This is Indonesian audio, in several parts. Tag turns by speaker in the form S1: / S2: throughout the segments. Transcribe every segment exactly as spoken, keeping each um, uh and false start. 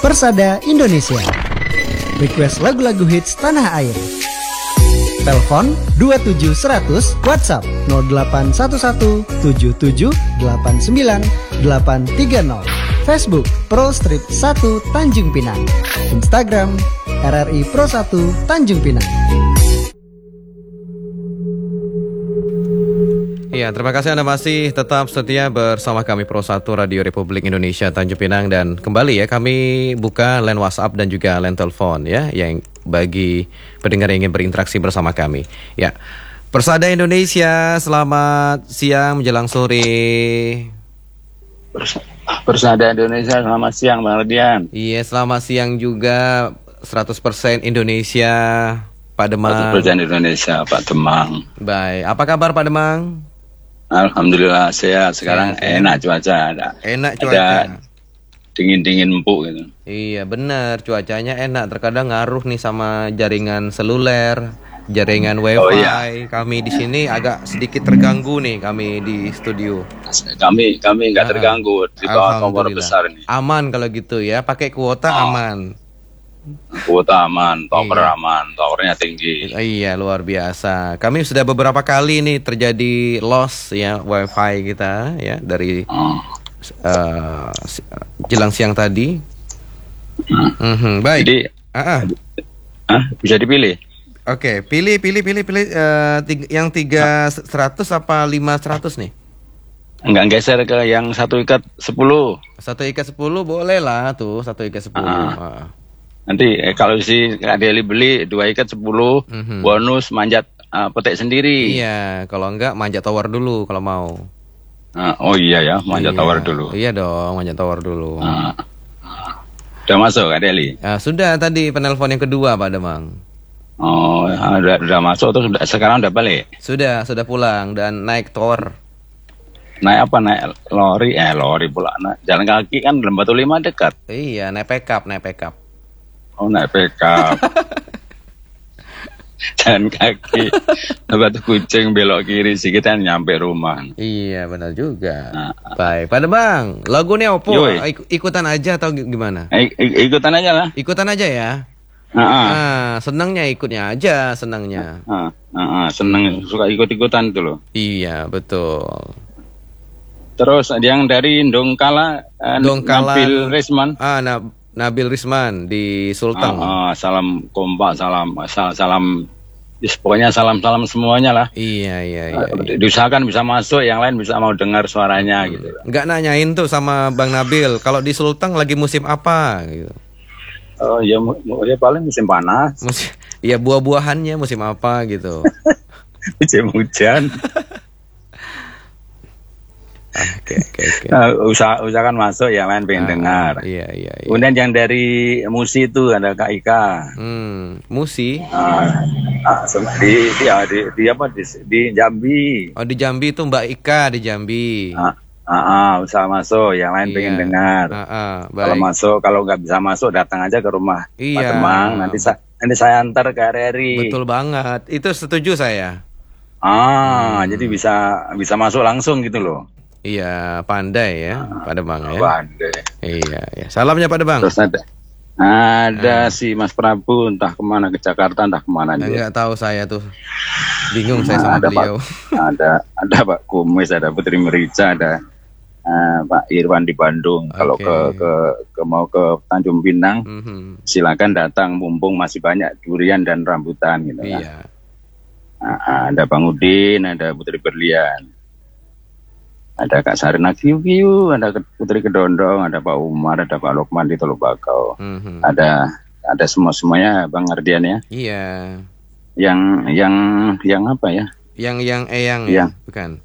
S1: Persada Indonesia. Request lagu-lagu hits tanah air. Telepon dua tujuh seratus, WhatsApp nol delapan satu satu tujuh tujuh delapan sembilan delapan tiga nol. Facebook Pro Strip satu Tanjung Pinang. Instagram R R I Pro satu Tanjung Pinang.
S2: Ya, terima kasih Anda masih tetap setia bersama kami Pro satu Radio Republik Indonesia Tanjung Pinang. Dan kembali ya, kami buka line WhatsApp dan juga line telepon ya, yang bagi pendengar yang ingin berinteraksi bersama kami. Ya, Persada Indonesia, selamat siang menjelang sore.
S3: Persada Indonesia, selamat siang Bang Radian.
S2: Iya, selamat siang juga seratus persen Indonesia Pak Demang.
S3: seratus persen Indonesia Pak Demang.
S2: Baik, apa kabar Pak Demang?
S3: Alhamdulillah sehat. Sekarang
S2: sehat,
S3: enak cuaca, ada.
S2: Enak cuaca.
S3: Ada dingin-dingin empuk gitu.
S2: Iya benar, cuacanya enak. Terkadang ngaruh nih sama jaringan seluler, jaringan wifi.
S3: Oh, iya.
S2: Kami di sini agak sedikit terganggu nih, kami di studio.
S3: Kami kami nggak terganggu di bawah tower besar ini.
S2: Aman kalau gitu ya, pakai kuota oh. aman.
S3: Kuota aman, tower
S2: iya.
S3: aman, towernya tinggi.
S2: Iya, luar biasa. Kami sudah beberapa kali nih terjadi loss ya wifi kita ya dari oh. uh, jelang siang tadi. Hmm. Mm-hmm, baik.
S3: Jadi,
S2: uh-uh.
S3: ah, bisa dipilih.
S2: Oke, okay, pilih, pilih, pilih, pilih uh, tiga, yang tiga seratus apa lima seratus nih?
S3: Enggak geser ke yang satu ikat sepuluh.
S2: Satu ikat sepuluh boleh lah tuh, satu ikat sepuluh.
S3: Ah.
S2: Uh.
S3: Nanti eh, kalau si Kak Deli beli dua ikat sepuluh, mm-hmm. bonus manjat uh, petik sendiri.
S2: Iya, kalau enggak manjat tower dulu kalau mau.
S3: Uh, oh iya ya, manjat
S2: iya.
S3: tower dulu.
S2: Iya dong, manjat tower dulu.
S3: Uh. Udah masuk Kak Deli?
S2: Uh, sudah tadi penelpon yang kedua Pak Demang.
S3: Oh, udah, udah masuk terus sudah, sekarang udah balik?
S2: Sudah, sudah pulang dan naik tower.
S3: Naik apa? Naik lori? Eh lori pula. Naik. Jalan kaki kan Lembatu lima dekat.
S2: Iya, naik pickup, naik pickup.
S3: Oh, naik pickup. Jalan kaki. Batu kucing belok kiri sih kita nyampe rumah.
S2: Iya, benar juga. Nah, baik, Pak Demang, lagunya opo? Ik- ikutan aja atau gimana?
S3: Ik- ik- ikutan aja lah.
S2: Ikutan aja ya.
S3: Uh-uh.
S2: Nah, senangnya ikutnya aja, senangnya.
S3: Uh, uh, uh, seneng suka ikut-ikutan tuh loh.
S2: Iya, betul.
S3: Terus yang dari Dongkala, uh,
S2: Dongkala
S3: Nabil Risman.
S2: Ah, Nab- Nabil Risman di Sulteng.
S3: Uh, uh, salam kompak, salam salam, salam pokoknya salam-salam semuanya lah.
S2: Iya, iya, iya.
S3: Uh, diusahakan bisa masuk, yang lain bisa mau dengar suaranya hmm. gitu.
S2: Enggak nanyain tuh sama Bang Nabil, kalau di Sulteng lagi musim apa gitu.
S3: Oh ya, ya paling musim panas.
S2: Musim, ya buah-buahannya musim apa gitu.
S3: Musim hujan.
S2: Oke oke oke.
S3: Usah usahakan masuk, yang lain pengen ah, dengar.
S2: Iya iya. iya.
S3: Kemudian yang dari Musi itu ada Kak Ika.
S2: Hmm, Musi.
S3: Ah, ah, di, di, di, di apa di, di Jambi.
S2: Oh di Jambi itu Mbak Ika di Jambi.
S3: Ah. Ah, ah, usaha masuk, yang lain iya. pengen dengar.
S2: Ah, ah,
S3: kalau masuk, kalau nggak bisa masuk, datang aja ke rumah
S2: iya.
S3: Pak Demang. Nanti saya, nanti saya antar ke R R I.
S2: Betul banget, itu setuju saya.
S3: Ah, hmm. jadi bisa bisa masuk langsung gitu loh.
S2: Iya, pandai ya, ah, Pak Demang ya.
S3: Pandai.
S2: Iya, iya. Salamnya Pak Demang.
S3: Terus ada, ada ah. si Mas Prabu, entah kemana ke Jakarta, entah kemana dia.
S2: Nggak tahu saya tuh, bingung nah, saya sama
S3: ada
S2: beliau.
S3: Pak, ada, ada Pak Kumis, ada Putri Merica, ada Uh, Pak Irwan di Bandung. Okay. Kalau ke, ke ke mau ke Tanjung Pinang, mm-hmm. silakan datang, mumpung masih banyak durian dan rambutan gitu.
S2: Iya.
S3: Kan? Uh, ada Bang Udin, ada Putri Berlian, ada Kak Sarina Kiu Kiu, ada Putri Kedondong, ada Pak Umar, ada Pak Lokman di Teluk Bakau, mm-hmm. ada ada semua semuanya Bang Ardian ya.
S2: Iya.
S3: Yang yang yang apa ya?
S2: Yang yang eyang
S3: yang.
S2: ya, bukan?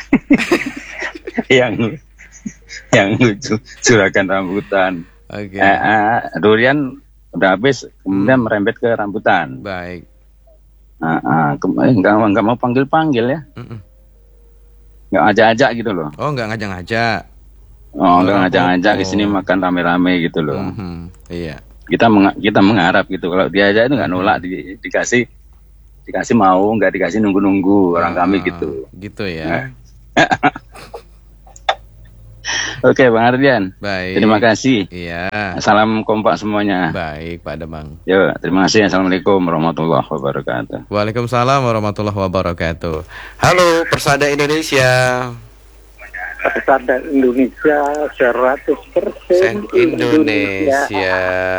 S3: yang yang lucu juragan rambutan.
S2: Oke. Okay.
S3: Eh, eh, durian udah habis, kemudian hmm. merembet ke rambutan.
S2: Baik.
S3: Nah, eh, ke- enggak enggak mau panggil panggil ya? Mm-mm. Enggak ajak-ajak gitu loh.
S2: Oh, enggak ngajak-ngajak.
S3: Oh, enggak ngajak-ngajak ke sini makan rame-rame gitu loh.
S2: Mm-hmm. Iya.
S3: Kita meng- kita mengharap gitu, kalau diajak itu enggak nolak, di- dikasih dikasih mau, enggak dikasih nunggu-nunggu orang ah, kami gitu.
S2: Gitu ya.
S3: Oke, Bang Ardian.
S2: Baik.
S3: Terima kasih.
S2: Iya.
S3: Salam kompak semuanya.
S2: Baik, Pak Demang.
S3: Yo, terima kasih. Assalamualaikum warahmatullahi wabarakatuh.
S2: Waalaikumsalam warahmatullahi wabarakatuh. Halo, Persada Indonesia.
S4: Persada Indonesia seratus persen
S2: Indonesia. Indonesia.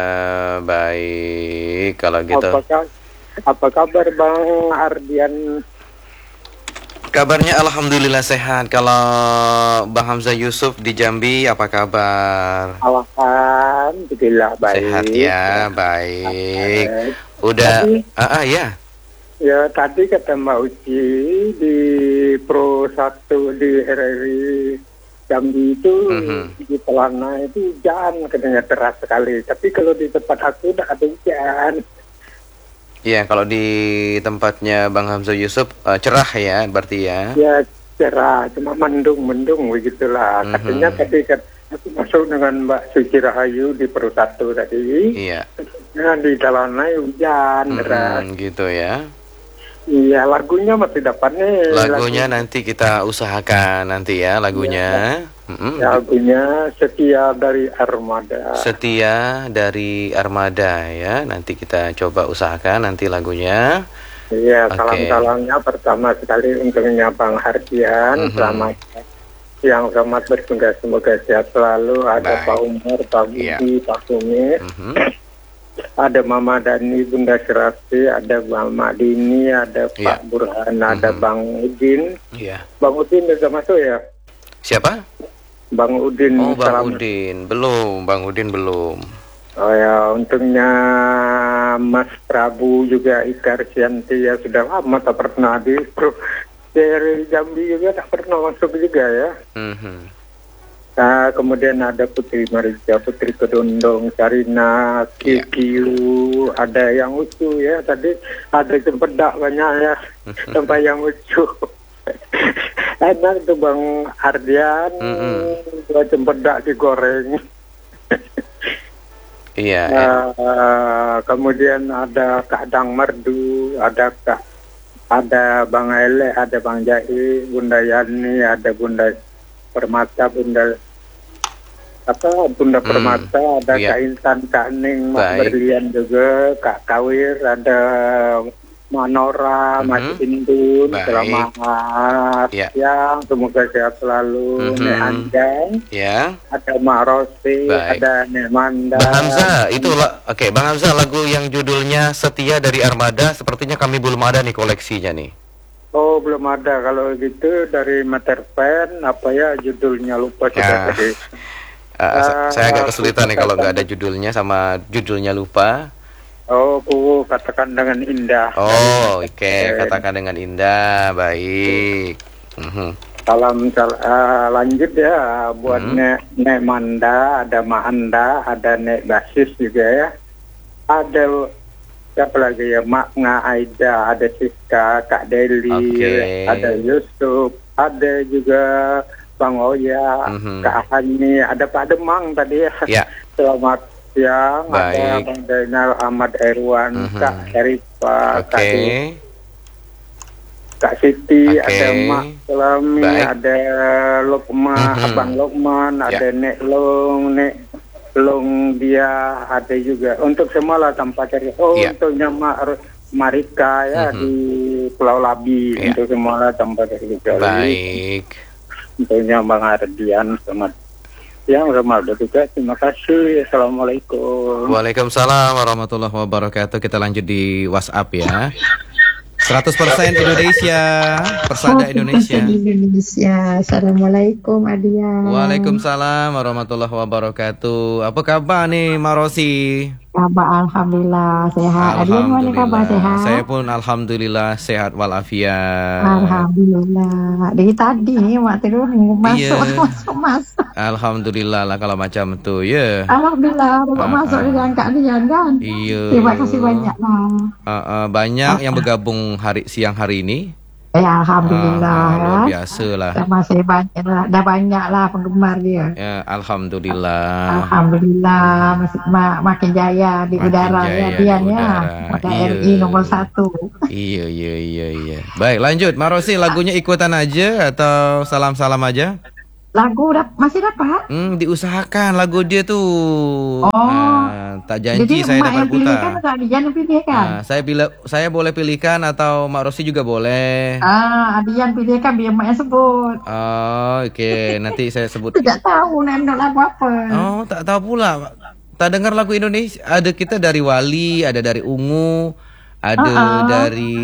S2: Baik, kalau gitu.
S4: Apakah, apa kabar Bang Ardian?
S2: Kabarnya alhamdulillah sehat. Kalau Bang Hamzah Yusuf di Jambi apa kabar?
S4: Alhamdulillah baik.
S2: Sehat ya, baik. Udah
S4: tadi,
S2: ah, ah ya.
S4: Ya tadi kata Mbak Uci di Pro satu di R R I Jambi itu mm-hmm. di Pelana itu hujan, katanya deras sekali. Tapi kalau di tempat aku udah ada hujan.
S2: Iya, kalau di tempatnya Bang Hamzah Yusuf uh, cerah ya, berarti ya.
S4: Ya cerah, cuma mendung-mendung begitulah. Mm-hmm. Katanya tadi kan aku masuk dengan Mbak Suci Rahayu di Pro satu tadi. Iya. Nah, di Talanai hujan
S2: mm-hmm,
S4: deras.
S2: Gitu ya.
S4: Iya, lagunya masih dapat nih.
S2: Lagunya lagu. Nanti kita usahakan nanti ya lagunya.
S4: Ya. Mm-hmm. Lagunya Setia dari Armada.
S2: Setia dari Armada ya. Nanti kita coba usahakan nanti lagunya.
S4: Iya, okay. Salam-salamnya pertama sekali untuknya Bang Hardian. Mm-hmm. Selamat siang, selamat bertugas, semoga sehat selalu. Ada Bye. Pak Umar, Pak Budi, yeah. Pak Sumi. Mm-hmm. Ada Mama Dani, Bunda Serasi, ada Mama Dini, ada yeah. Pak Burhan, mm-hmm. ada Bang Udin. Yeah. Bang Udin sudah masuk ya?
S2: Siapa?
S4: Bang Udin.
S2: Oh, Bang salam. Udin. Belum, Bang Udin belum.
S4: Oh ya, untungnya Mas Prabu juga Ikar Sianti ya sudah lama tak pernah di dari Jambi juga tak pernah masuk juga ya. Mm-hmm. Nah, kemudian ada Putri Marija, Putri Kedondong, Sarina, Kikiu, yeah. ada yang lucu ya. Tadi ada cempedak banyak ya, tempat yang lucu. Enak tuh Bang Ardian, mm-hmm. dua cempedak digoreng.
S2: Iya.
S4: Nah, uh, kemudian ada Kak Dang Merdu, ada Kak, ada Bang Ele, ada Bang Jai, Bunda Yani, ada Bunda Permata, Bunda apa Bunda hmm, Permata, ada iya. Kak Intan, Kak Ning, Mas Berlian juga, Kak Kawir, ada Manora, mm-hmm. Mas Indun, selamat yeah. siang, semoga sehat selalu, mm-hmm. Nek Anjang, yeah. ada Mak Rosi, Baik. ada Nek Manda.
S2: Bang Hamzah, itu oke, okay, Bang Hamzah lagu yang judulnya Setia dari Armada, sepertinya kami belum ada nih koleksinya nih.
S4: Oh, belum ada. Kalau gitu dari Meterpen, apa ya judulnya lupa sudah ya. tadi.
S2: Uh, uh, saya agak kesulitan nih kalau nggak ada judulnya sama judulnya lupa.
S4: Oh, ku katakan dengan indah.
S2: Oh, oke, okay. katakan dengan indah, baik. Uh-huh.
S4: Salam uh, lanjut ya buat uh-huh. Nek Nek Manda, ada Mak Anda, ada Nek Basis juga ya. Ada siapa lagi ya, Mak Nga Aida, ada Siska, Kak Deli, okay. ada Yusuf, ada juga Bang Oya, uh-huh. Kak Hani, ada Pak Demang tadi ya. Yeah. Selamat siang, Baik. ada Bang Zainal Ahmad Erwan, uh-huh. Kak Erifa, okay. Kak Siti, okay. ada Mak Selami, Baik. ada Lokma, uh-huh. Abang Lokman, yeah. ada Nek Long, Nek Long dia, ada juga. Untuk semua lah tanpa cari. Oh, yeah. untuknya Mak Marika ya uh-huh. di Pulau Labi, yeah. untuk semua lah tanpa cari.
S2: Baik.
S4: Untuknya Bang Ardian, selamat siang, selamat bertugas. Terima kasih. Assalamualaikum.
S2: Waalaikumsalam warahmatullahi wabarakatuh. Kita lanjut di WhatsApp ya. seratus persen Indonesia, Persada Indonesia.
S5: Indonesia. Assalamualaikum Adia.
S2: Waalaikumsalam warahmatullahi wabarakatuh. Apa kabar nih Marosi?
S5: Kabar alhamdulillah sehat. Adia gimana kabar sehat?
S2: Saya pun alhamdulillah sehat walafiat.
S5: Alhamdulillah. Dari tadi nih mak terus masuk iya. masuk masuk.
S2: Alhamdulillah lah kalau macam tu ya. Yeah.
S5: Alhamdulillah bapak uh-uh. masuk dengan Kak Dian kan.
S2: Iya.
S5: Terima kasih banyak lah.
S2: Uh-uh. Banyak uh-uh. yang bergabung hari siang hari ini.
S5: Eh, alhamdulillah
S2: uh, luar
S5: ya.
S2: biasa lah.
S5: Dah masih banyak lah, dah banyak lah penggemar dia.
S2: Ya, alhamdulillah.
S5: Alhamdulillah masih mak, makin jaya di makin udara jaya ya Dian ya. Pada iya. R I nomor satu.
S2: Iya iya iya iya. Baik lanjut, Marosi lagunya ikutan aja atau salam-salam aja?
S5: Lagu dap- masih dapat?
S2: Hmm, diusahakan lagu dia tuh.
S5: Oh.
S2: Ah, tak janji
S5: Jadi
S2: saya
S5: Mak
S2: dapat
S5: yang pilih kan
S2: putar.
S5: atau Adian yang pilih kan?
S2: Ah, saya bila saya boleh pilihkan atau Mak Rosi juga boleh.
S5: Ah, Adian pilih kan biar Mak yang sebut.
S2: Oh, oke. Okay. Nanti saya sebut.
S5: Tidak tahu nak lagu apa.
S2: Oh, tak tahu pula. Tak dengar lagu Indonesia. Ada kita dari Wali, ada dari Ungu, ada
S5: uh-uh.
S2: dari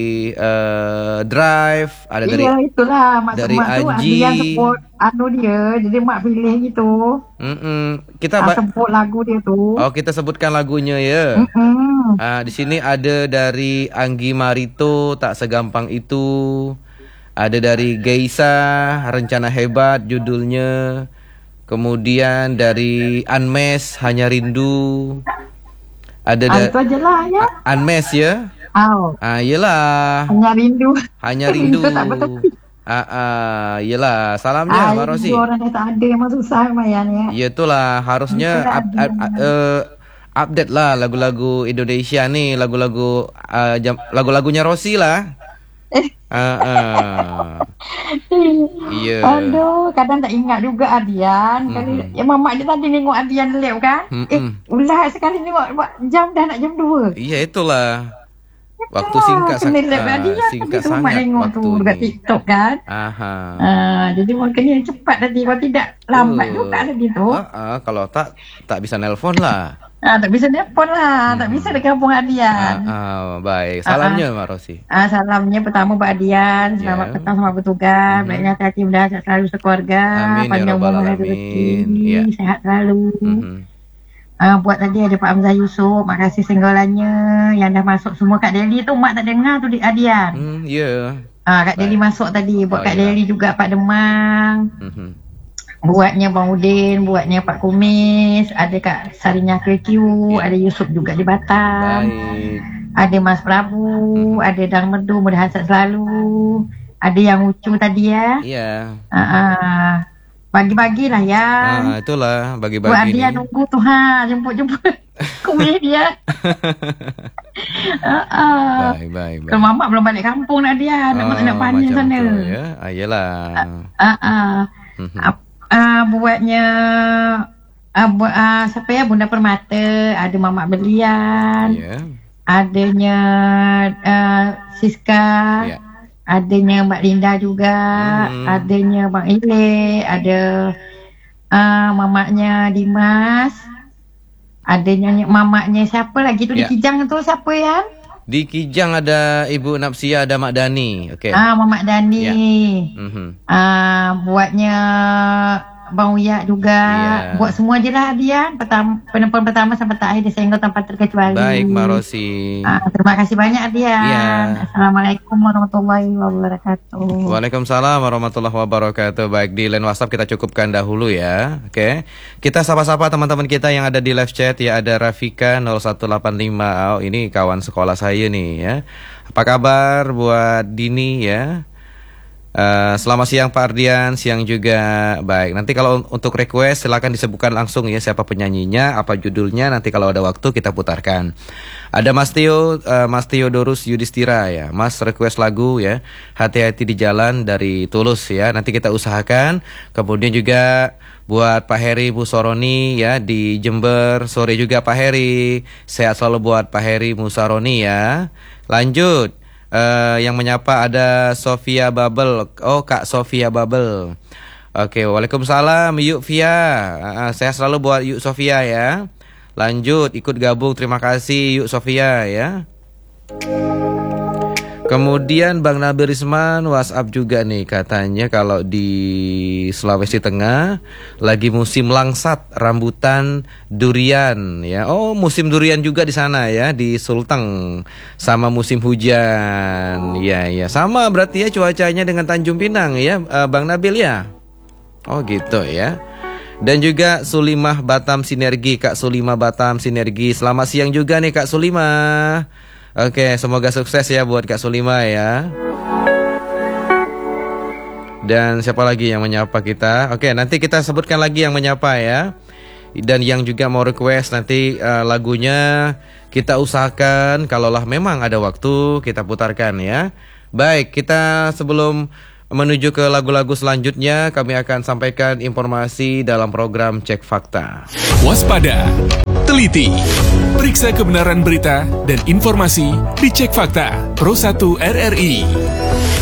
S2: uh, Drive, ada
S5: iya,
S2: dari
S5: itulah Mak
S2: dari
S5: Mak tu
S2: Anji.
S5: Adian sebut anu dia, jadi Mak pilih gitu.
S2: Mm-mm. Kita
S5: ah,
S2: ba-
S5: sebut lagu dia tu.
S2: Oh, kita sebutkan lagunya ya.
S5: Mm-mm.
S2: Ah, di sini ada dari Anggi Marito, Tak Segampang Itu. Ada dari Geisa, Rencana Hebat judulnya. Kemudian dari Anmes, Hanya Rindu. Ada
S5: ah,
S2: da-
S5: itu aja lah ya.
S2: Anmes ya.
S5: Oh.
S2: Ah, yelah.
S5: Hanya rindu.
S2: Hanya rindu.
S5: Itu tak betul.
S2: Ah, ah, yelah. Salamnya,
S5: ah,
S2: Mak Rosi.
S5: Orang yang tak ada memang susah lumayan ya.
S2: Ya itulah harusnya up, up, up, uh, update lah lagu-lagu Indonesia nih, lagu-lagu uh, jam, lagu-lagunya Rosi lah. Ah, ah. Iya.
S5: Aduh, kadang tak ingat juga Adian. Kali
S2: Mm-mm.
S5: ya mamak dia tadi tengok Adian lep kan.
S2: Mm-mm.
S5: Eh, ulah sekali tengok jam dah nak jam dua.
S2: Iya itulah. Waktu singkat
S5: kena
S2: sak-
S5: lep
S2: ah,
S5: Adian
S2: singkat
S5: tadi tu mak
S2: sangat
S5: tengok tu
S2: waktu
S5: dekat
S2: ni.
S5: TikTok kan.
S2: Aha.
S5: Ah, jadi makanya cepat tadi kalau tidak lambat
S2: Uh.
S5: juga tadi tu.
S2: Ah, ah, kalau tak tak bisa nelpon lah.
S5: Ah, tak bisa nelpon lah, tak
S2: Hmm.
S5: bisa dekat kampung
S2: Ah,
S5: Adian.
S2: ah, baik. Salamnya Mak Rosi.
S5: Ah, salamnya pertama Pak Adian, selamat
S2: Ya.
S5: petang, selamat bertugas,
S2: Mhm.
S5: baiknya hati mudah sehat selalu sekeluarga,
S2: Amin, ya
S5: panjang
S2: Rabbal
S5: umur dan
S2: Alamin.
S5: rezeki,
S2: Ya.
S5: sehat selalu.
S2: Mhm.
S5: Ah, buat tadi ada Pak Hamzah Yusof, makasih senggolannya yang dah masuk semua Kak Deli tu mak tak dengar tu di Adian.
S2: Hmm, ya.
S5: Ah, Kak Deli
S2: Baik.
S5: masuk tadi, buat
S2: Oh,
S5: Kak
S2: ya.
S5: Deli juga Pak Demang.
S2: Mhm.
S5: Buatnya Bang Udin, buatnya Pak Kumis, ada Kak Sarinya K Q,
S2: Ya.
S5: ada Yusof juga di Batam.
S2: Baik.
S5: Ada Mas Prabu,
S2: Hmm.
S5: ada Dang Merdu, mudah sehat selalu. Ada yang Ucu tadi ya.
S2: Iya.
S5: Ah, ah. Bagi-bagilah ya.
S2: Ah, itulah
S5: Buat
S2: bagi-bagi
S5: dia
S2: nih.
S5: nunggu tu ha, jemput-jemput kuih dia. ah, ah.
S2: Baik, baik, baik.
S5: Kalau mamak belum balik kampung nak dia, nak
S2: Oh,
S5: nak panen
S2: macam
S5: sana.
S2: tu, ya. Ah, yelah.
S5: Ah, ah.
S2: Mhm.
S5: Ah, ah, buatnya ah, buat ah, siapa ya Bunda Permata, ada Mamak Belian.
S2: Ya.
S5: Adanya uh, Siska,
S2: Ya.
S5: adanya Mbak Linda juga,
S2: Hmm.
S5: adanya Bang Ile, ada uh, mamaknya Dimas, adanya ny- mamaknya siapa lagi tu
S2: Ya.
S5: di Kijang tu siapa ya?
S2: Di Kijang ada Ibu Napsia, ada Mak Dani. Okey.
S5: Ah, Mamak Dani.
S2: Ya. Mhm.
S5: Ah, buatnya Bang Uyak juga.
S2: Ya.
S5: Buat semua je lah dia. Pertama, penempatan pertama sampai terakhir dia senggol tanpa terkecuali.
S2: Baik, Mak Rosi.
S5: Ah, terima kasih banyak dia.
S2: Ya.
S5: Assalamualaikum warahmatullahi wabarakatuh.
S2: Waalaikumsalam warahmatullahi wabarakatuh. Baik, di line WhatsApp kita cukupkan dahulu ya. Oke. Kita sapa-sapa teman-teman kita yang ada di live chat ya. Ada Rafika nol satu delapan lima. Oh, ini kawan sekolah saya nih ya. Apa kabar buat Dini ya? Uh, selamat siang Pak Ardian, siang juga. Baik, nanti kalau untuk request silakan disebutkan langsung ya siapa penyanyinya, apa judulnya. Nanti kalau ada waktu kita putarkan. Ada Mas Tio, uh, Mas Theodorus Yudhistira ya. Mas request lagu ya. Hati-hati di jalan dari Tulus ya. Nanti kita usahakan. Kemudian juga buat Pak Heri Musaroni ya di Jember. Sore juga Pak Heri. Sehat selalu buat Pak Heri Musaroni ya. Lanjut. Uh, yang menyapa ada Sofia Babel. Oh, Kak Sofia Babel. Oke, waalaikumsalam Yuk Via. Uh, saya selalu buat Yuk Sofia ya. Lanjut, ikut gabung. Terima kasih Yuk Sofia ya. Kemudian Bang Nabil Risman WhatsApp juga nih, katanya kalau di Sulawesi Tengah lagi musim langsat rambutan durian ya. Oh, musim durian juga di sana ya, di Sulteng, sama musim hujan. Ya ya, sama berarti ya cuacanya dengan Tanjung Pinang ya, uh, Bang Nabil ya. Oh gitu ya. Dan juga Sulimah Batam Sinergi, Kak Sulimah Batam Sinergi. Selamat siang juga nih Kak Sulimah. Oke, semoga sukses ya buat Kak Sulima ya. Dan siapa lagi yang menyapa kita? Oke, nanti kita sebutkan lagi yang menyapa ya. Dan yang juga mau request nanti uh, lagunya kita usahakan kalaulah memang ada waktu kita putarkan ya. Baik, kita sebelum menuju ke lagu-lagu selanjutnya, kami akan sampaikan informasi dalam program Cek Fakta.
S6: Waspada, teliti, periksa kebenaran berita dan informasi di Cek Fakta Pro satu R R I.